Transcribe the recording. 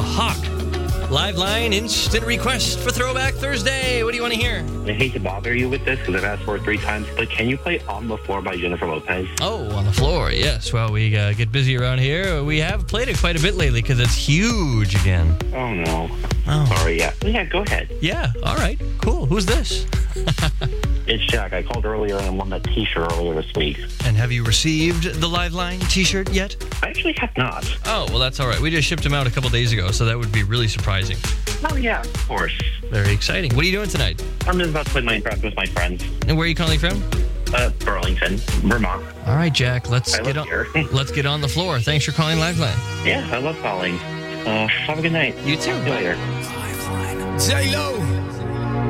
Hawk. Live line instant request for Throwback Thursday. What do you want to hear? I hate to bother you with this because I've asked for it 3 times, but can you play On the Floor by Jennifer Lopez? Oh, On the Floor, yes. Well, we get busy around here. We have played it quite a bit lately because it's huge again. Oh, no. Oh. Sorry, yeah. Yeah, go ahead. Yeah, all right. Cool. Who's this? It's Jack. I called earlier and won that T-shirt earlier this week. And have you received the Live Line T-shirt yet? I actually have not. Oh, well, that's all right. We just shipped them out a couple days ago, so that would be really surprising. Oh, yeah, of course. Very exciting. What are you doing tonight? I'm just about to play Minecraft with my friends. And where are you calling from? Burlington, Vermont. All right, Jack. Let's I get live on. here. Let's get on the floor. Thanks for calling Live Line. Yeah, I love calling. Have a good night. You too. See you later. J-Lo.